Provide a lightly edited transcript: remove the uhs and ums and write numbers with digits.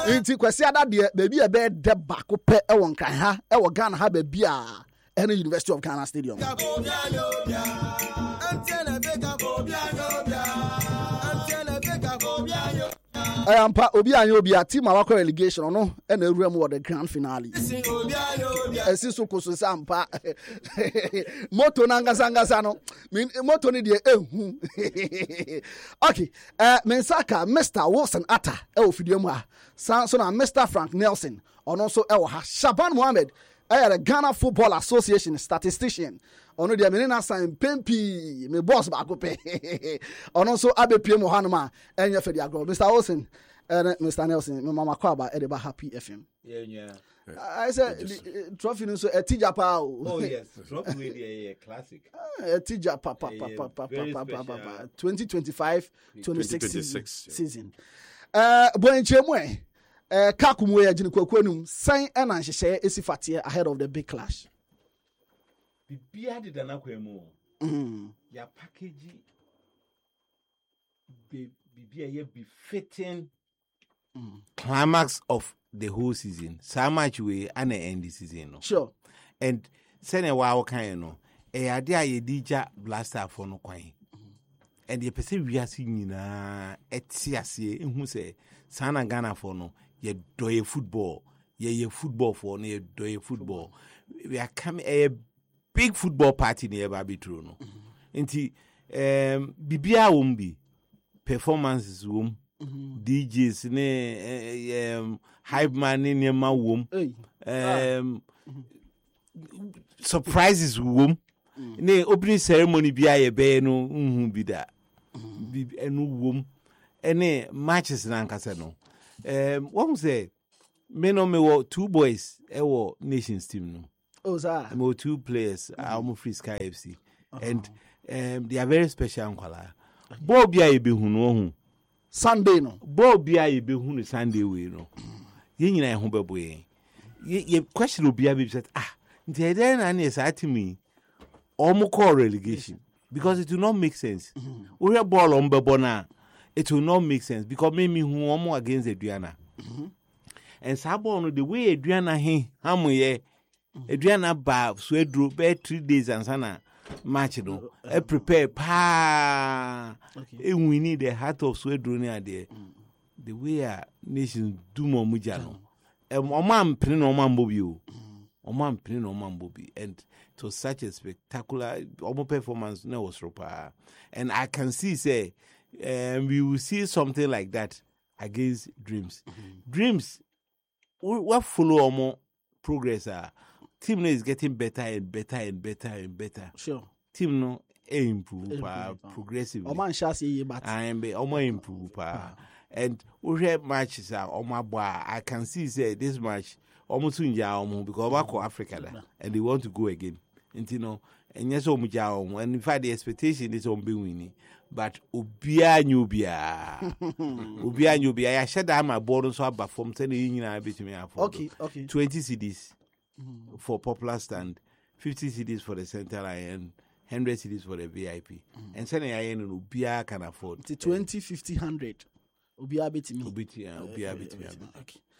Inti kwesi ada de baby e be de bako pe e won kan ha e wo Ghana ha baby a any University of Ghana Stadium. Ampa obi anyo obi a team awakọ relegation no e na ewura mu wo the grand finale. Esi so koso sampa. Moto na ngasa no. Moto ni de ehu. Okay. Mensaka Mr. Wilson Atta e ofidie mu a. So na Mr. Frank Nelson ono so e wo ha. Shaban Mohammed the Ghana Football Association statistician. Ono dia menina sign pempi me boss ba ko pe. Ono so abepie mo hanoma enye fe dia gro. Mr. Wilson and Mr. Nelson, my mama kwaba edeba Happy FM. Yeah. I said trophy no so etija pa. Oh yes, trophy yeah, classic. Etija pa 2025-26 season. Boenchemwe kakumu ya jini kwakwanum sign ena nhyehyɛ esifate ahead of the big clash. Bibia de dana kwemu. Ya package bibia ye befitting climax of the whole season. So much we and end the season no. Sure. And sene wa kan no e ade a ye dija blaster for no kwan. And ye pese wiase nyina etiase ehu se sana Ghana for no ye doye football. Ye football for no ye doye football. We are coming a big football party near Babitro no. Nti bibia wombi performances wom DJs ne hype man ne ma wom surprises wom ne opening ceremony bia ye be no hu bi da enu wom ene matches na nkasa no what say me no me were two boys e wo nations team no. Oh, sir. Me were two players I'm free Sky FC and they are very special nkwala ball bia ye be hu no hu Sunday no ball bia ye be hu no Sunday we no ye nyina ye ho bebo ye question obia be said nti dey na na say atimi omo call relegation because it will not make sense we hear ball on bebo na it will not make sense because me hu omo against Adriana and sabo no the way Adriana he hamoye Adriana ba so edro be 3 days and sana match no prepare pa we need the heart of Swedro near there the way a nations do more muja no omam pin no man bobi o omam pin no man bobi and it was such a spectacular performance no was ropa and I can see say we will see something like that against Dreams what follow more progress team no is getting better and better and better and better. Sure. Team no improve progressively. Oman shasi ye bat. I am improve and we have matches I can see say this match almost because we Africa and they want to go again. And you know and yes and in fact the expectation is on being winning. But ubia nyubia I shut down my board so about from 10 Okay. 20 CDs. For popular stand, 50 CDs for the center line, and 100 CDs for the VIP. And sending Ubia can afford. 20, 50, 100. Ubia bit me. Ubia bit me.